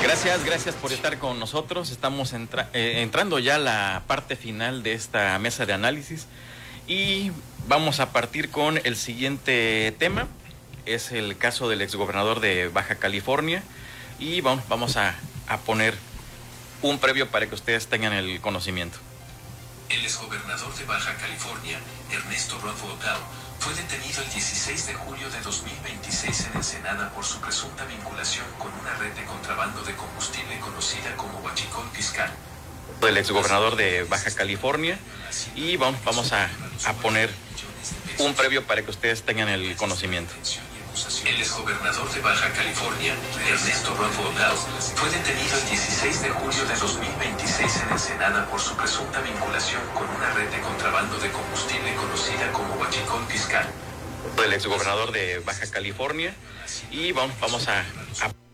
Gracias por estar con nosotros. Estamos entrando ya a la parte final de esta mesa de análisis y vamos a partir con el siguiente tema. Es el caso del exgobernador de Baja California y vamos a poner un previo para que ustedes tengan el conocimiento. El exgobernador de Baja California, Ernesto Rodolfo Otao, fue detenido el 16 de julio de 2026 en Ensenada por su presunta vinculación con una red de contrabando de combustible conocida como huachicol fiscal. El exgobernador de Baja California y vamos a poner un previo para que ustedes tengan el conocimiento. El exgobernador de Baja California, Ernesto Rodolfo Otao, fue detenido el 16 de julio de 2026 en Ensenada por su presunta vinculación con una red de contrabando de combustible conocida como huachicol fiscal. El exgobernador de Baja California y vamos a